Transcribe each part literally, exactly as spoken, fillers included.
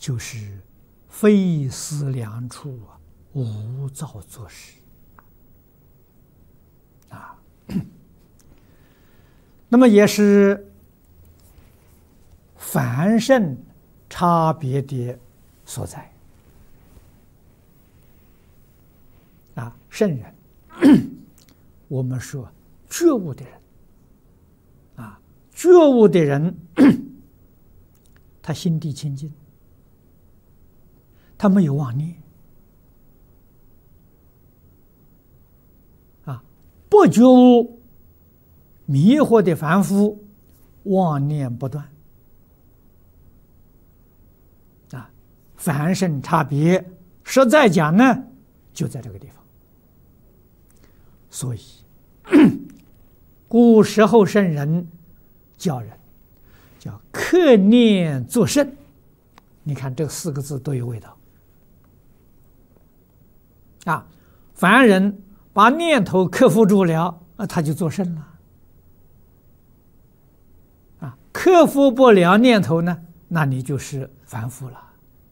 就是非思量处啊，无造作事啊。那么也是凡圣差别的所在啊。圣人，我们说觉悟的人啊，觉悟的人，他心地清净，他没有妄念啊。不觉悟、迷惑的凡夫，妄念不断啊。凡圣差别，实在讲呢，就在这个地方。所以，古时候圣人教人叫克念作圣。你看这四个字都有味道啊。凡人把念头克服住了啊，他就作圣了啊。克服不了念头呢，那你就是凡夫了。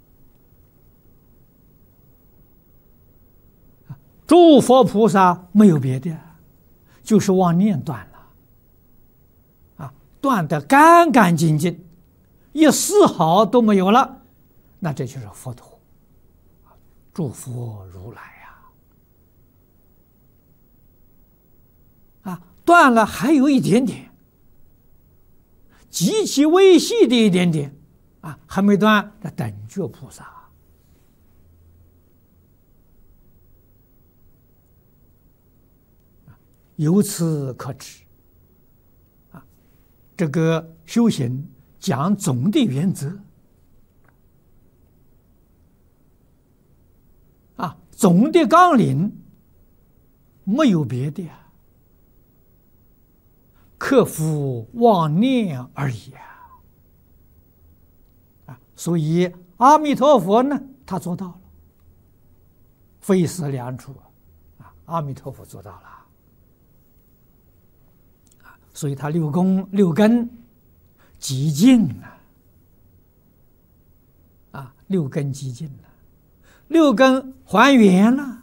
诸佛菩萨没有别的，就是妄念断了啊，断得干干净净，一丝毫都没有了，那这就是佛陀，诸佛如来呀！啊，断了还有一点点，极其微细的一点点啊，还没断，这等觉菩萨。由此可知，啊，这个修行讲总的原则，啊，总的纲领，没有别的呀，克服妄念而已啊！啊，所以阿弥陀佛呢，他做到了，非思量处啊，阿弥陀佛做到了。所以他六根六根极净了啊，六根极净了，六根还原了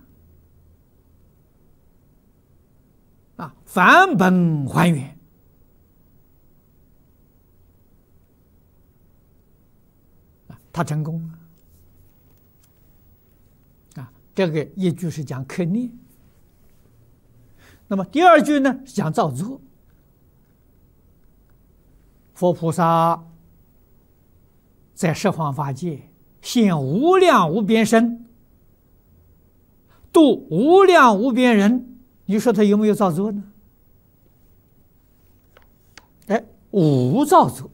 啊，返本还原啊，他成功了啊。这个一句是讲克念，那么第二句呢是讲造作。佛菩萨在十方法界现无量无边身，度无量无边人，你说他有没有造作呢？哎，无造作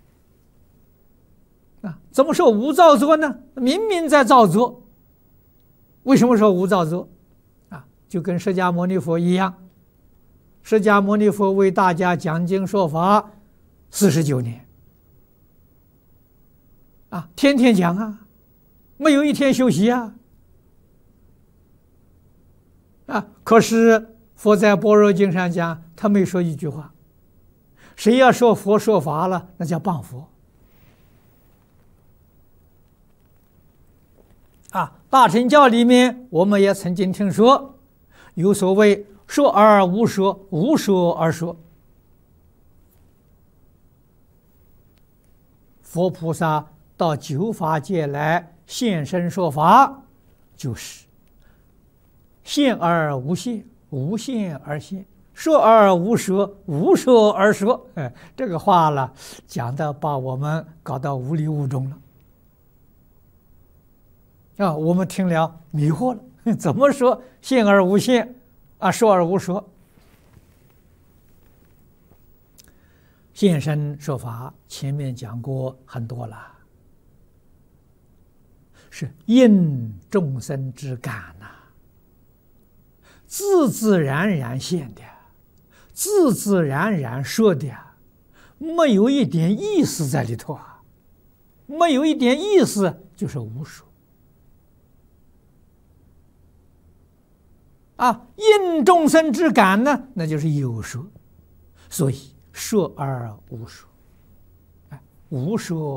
啊！怎么说无造作呢？明明在造作，为什么说无造作啊？就跟释迦牟尼佛一样，释迦牟尼佛为大家讲经说法四十九年啊，天天讲啊，没有一天休息啊啊！可是佛在般若经上讲，他没说一句话。谁要说佛说法了，那叫谤佛啊！大乘教里面，我们也曾经听说，有所谓说而无说，无说而说。佛菩萨到九法界来现身说法，就是现而无现，无现而现，说而无说，无说而说。哎，这个话了，讲的把我们搞到无里无中了啊！我们听了迷惑了，怎么说现而无现啊？说而无说。现身说法，前面讲过很多了，是应众生之感呐、啊，自自然然现的，自自然然说的，没有一点意思在里头啊，没有一点意思就是无说啊。应众生之感呢，那就是有说，所以说而无说，无说